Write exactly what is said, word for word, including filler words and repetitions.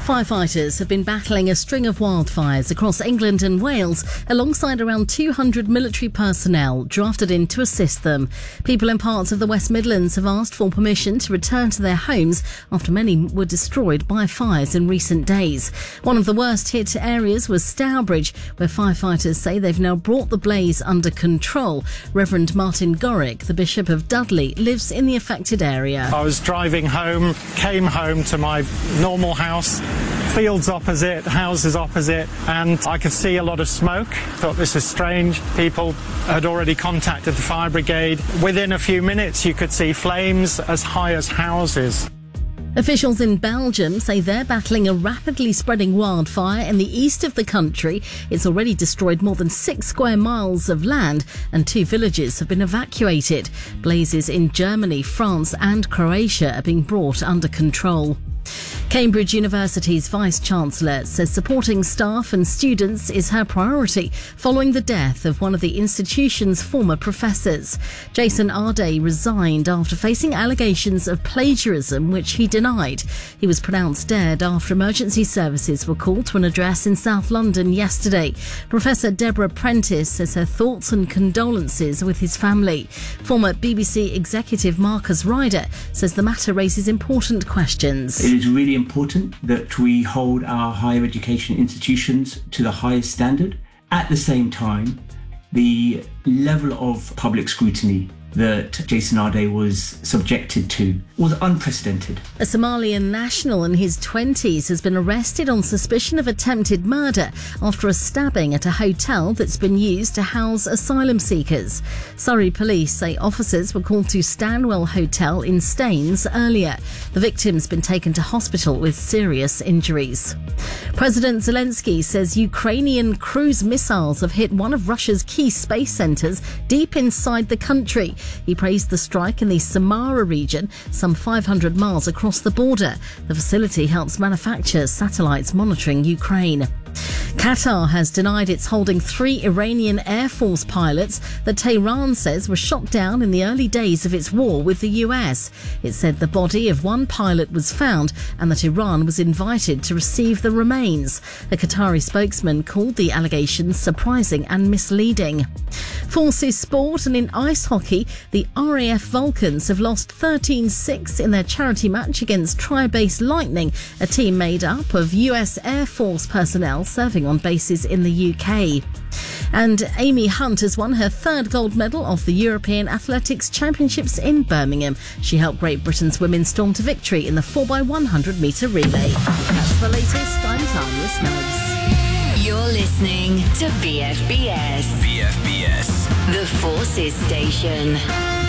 Firefighters have been battling a string of wildfires across England and Wales alongside around two hundred military personnel drafted in to assist them. People in parts of the West Midlands have asked for permission to return to their homes after many were destroyed by fires in recent days. One of the worst hit areas was Stourbridge, where firefighters say they've now brought the blaze under control. Reverend Martin Gorick, the Bishop of Dudley, lives in the affected area. I was driving home, came home to my normal house, fields opposite, houses opposite, and I could see a lot of smoke. Thought this is strange. People had already contacted the fire brigade. Within a few minutes you could see flames as high as houses. Officials in Belgium say they're battling a rapidly spreading wildfire in the east of the country. It's already destroyed more than six square miles of land and two villages have been evacuated. Blazes in Germany, France and Croatia are being brought under control. Cambridge University's Vice-Chancellor says supporting staff and students is her priority following the death of one of the institution's former professors. Jason Arday resigned after facing allegations of plagiarism, which he denied. He was pronounced dead after emergency services were called to an address in South London yesterday. Professor Deborah Prentice says her thoughts and condolences with his family. Former B B C executive Marcus Ryder says the matter raises important questions. It is really important that we hold our higher education institutions to the highest standard. At the same time, the level of public scrutiny that Jason Arday was subjected to was unprecedented. A Somalian national in his twenties has been arrested on suspicion of attempted murder after a stabbing at a hotel that's been used to house asylum seekers. Surrey police say officers were called to Stanwell Hotel in Staines earlier. The victim's been taken to hospital with serious injuries. President Zelensky says Ukrainian cruise missiles have hit one of Russia's key space centres deep inside the country. He praised the strike in the Samara region, some five hundred miles across the border. The facility helps manufacture satellites monitoring Ukraine. Qatar has denied it's holding three Iranian Air Force pilots that Tehran says were shot down in the early days of its war with the U S. It said the body of one pilot was found and that Iran was invited to receive the remains. A Qatari spokesman called the allegations surprising and misleading. Forces Sport, and in ice hockey, the R A F Vulcans have lost thirteen six in their charity match against Tri-Base Lightning, a team made up of U S Air Force personnel serving on bases in the U K. And Amy Hunt has won her third gold medal of the European Athletics Championships in Birmingham. She helped Great Britain's women storm to victory in the four by one hundred metre relay. That's the latest. I'm Tanya Snuggs. You're listening to B F B S. B F B S. The Forces Station.